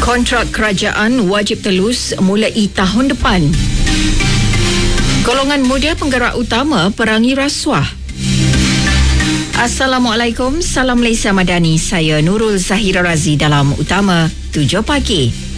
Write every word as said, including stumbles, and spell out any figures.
Kontrak kerajaan wajib telus mulai tahun depan. Golongan muda penggerak utama perangi rasuah. Assalamualaikum, salam Malaysia Madani. Saya Nurul Zahira Razi dalam Utama tujuh Pagi.